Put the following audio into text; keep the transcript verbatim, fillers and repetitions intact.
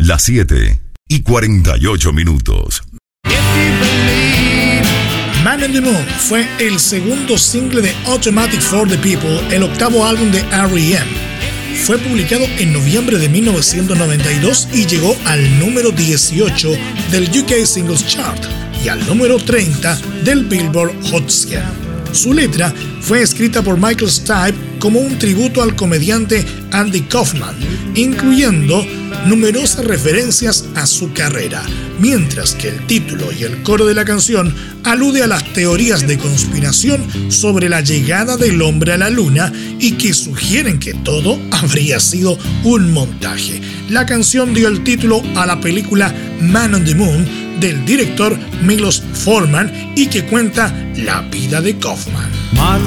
Las siete y cuarenta y ocho minutos. Man on the Moon fue el segundo single de Automatic for the People, el octavo álbum de R E M. Fue publicado en noviembre de mil novecientos noventa y dos y llegó al número dieciocho del U K Singles Chart y al número treinta del Billboard Hot cien. Su letra fue escrita por Michael Stipe como un tributo al comediante Andy Kaufman, incluyendo numerosas referencias a su carrera, mientras que el título y el coro de la canción alude a las teorías de conspiración sobre la llegada del hombre a la luna y que sugieren que todo habría sido un montaje. La canción dio el título a la película Man on the Moon del director Milos Forman y que cuenta la vida de Kaufman. Man